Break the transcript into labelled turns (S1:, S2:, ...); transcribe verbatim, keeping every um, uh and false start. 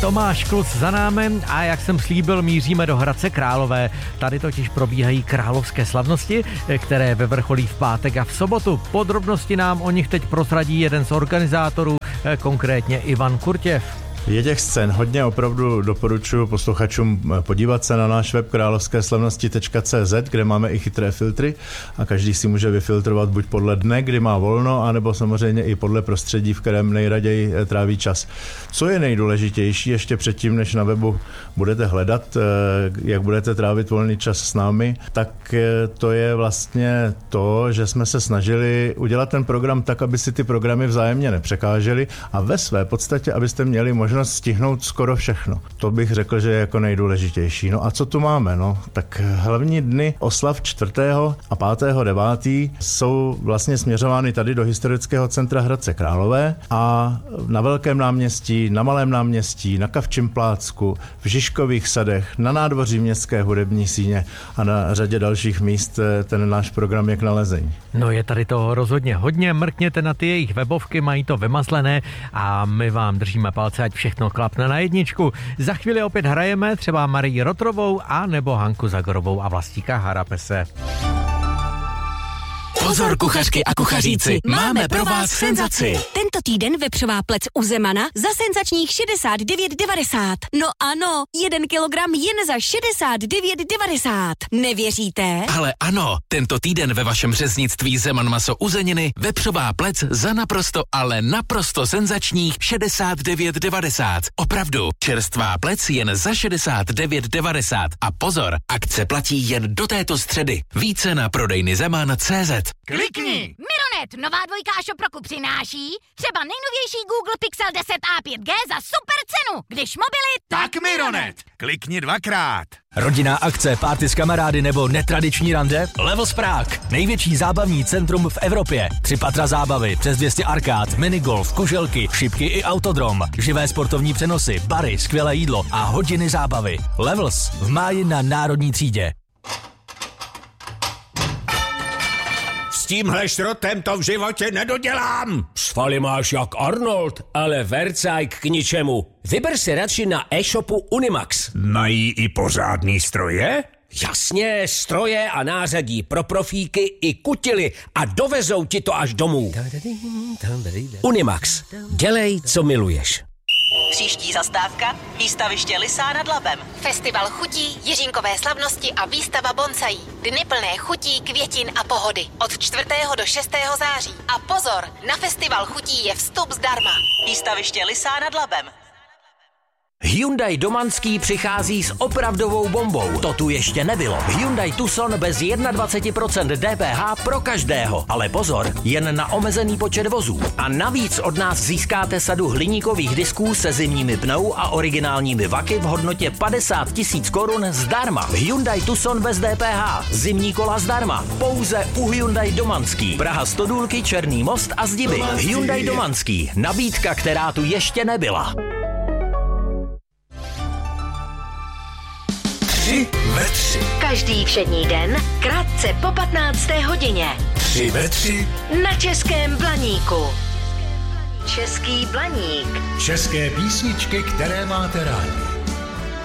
S1: Tomáš Klus za námi a jak jsem slíbil, míříme do Hradce Králové. Tady totiž probíhají královské slavnosti, které vyvrcholí v pátek a v sobotu. Podrobnosti nám o nich teď prozradí jeden z organizátorů, konkrétně Ivan Kurtěv.
S2: Je těch scén hodně, opravdu doporučuji posluchačům podívat se na náš web královské slavnosti tečka cé zet, kde máme i chytré filtry a každý si může vyfiltrovat buď podle dne, kdy má volno, anebo samozřejmě i podle prostředí, v kterém nejraději tráví čas. Co je nejdůležitější ještě předtím, než na webu budete hledat, jak budete trávit volný čas s námi, tak to je vlastně to, že jsme se snažili udělat ten program tak, aby si ty programy vzájemně nepřekážely a ve své podstatě, abyste měli možnost možnost stihnout skoro všechno. To bych řekl, že je jako nejdůležitější. No a co tu máme? No, tak hlavní dny oslav čtvrtého a pátého devátého jsou vlastně směřovány tady do historického centra Hradce Králové a na Velkém náměstí, na Malém náměstí, na Kavčím plácku, v Žižkových sadech, na nádvoří Městské hudební síně a na řadě dalších míst ten náš program je k nalezení.
S1: No je tady toho rozhodně hodně, mrkněte na ty jejich webovky, mají to vymazlené a my vám držíme palce, ať všechno klapne na jedničku. Za chvíli opět hrajeme třeba Marii Rotrovou a nebo Hanku Zagorovou a Vlastíka Harapese.
S3: Pozor, kuchařky a kuchaříci, máme pro vás senzaci.
S4: Tento týden vepřová plec u Zemana za senzačních šedesát devět devadesát. No ano, jeden kilogram jen za šedesát devět devadesát. Nevěříte?
S3: Ale ano, tento týden ve vašem řeznictví Zeman maso uzeniny vepřová plec za naprosto, ale naprosto senzačních šedesát devět devadesát. Opravdu, čerstvá plec jen za šedesát devět devadesát. A pozor, akce platí jen do této středy. Více na prodejny Zeman tečka cé zet.
S5: Klikni! Mironet, nová dvojka Šoproku přináší třeba nejnovější Google Pixel deset a pět G za super cenu. Když mobily,
S6: tak Mironet. Klikni dvakrát.
S7: Rodinná akce, party s kamarády nebo netradiční rande? Levels Prague, největší zábavní centrum v Evropě. Tři patra zábavy, přes dvě stě arkád, minigolf, kuželky, šipky i autodrom. Živé sportovní přenosy, bary, skvělé jídlo a hodiny zábavy. Levels v máji na Národní třídě.
S8: S tímhle šrotem to v životě nedodělám. Svaly máš jak Arnold, ale vercajk k ničemu. Vyber si radši na e-shopu Unimax.
S6: Mají i pořádný stroje?
S8: Jasně, stroje a nářadí pro profíky i kutily a dovezou ti to až domů. Unimax. Dělej, co miluješ.
S9: Příští zastávka, výstaviště Lysá nad Labem.
S4: Festival chutí, Jiřínkové slavnosti a výstava bonsaí. Dny plné chutí, květin a pohody. Od čtvrtého do šestého září. A pozor, na festival chutí je vstup zdarma.
S9: Výstaviště Lysá nad Labem.
S7: Hyundai Domanský přichází s opravdovou bombou. To tu ještě nebylo. Hyundai Tucson bez dvacet jedna procent D P H pro každého. Ale pozor, jen na omezený počet vozů. A navíc od nás získáte sadu hliníkových disků se zimními pnou a originálními vaky v hodnotě padesát tisíc korun zdarma. Hyundai Tucson bez D P H. Zimní kola zdarma. Pouze u Hyundai Domanský. Praha Stodůlky, Černý most a Zdiby. Domanský. Hyundai Domanský. Nabídka, která tu ještě nebyla.
S3: Tři ve tři.
S4: Každý všední den, krátce po patnácté hodině.
S3: Tři ve tři.
S4: Na Českém Blaníku. Český Blaník.
S6: České písničky, které máte rádi.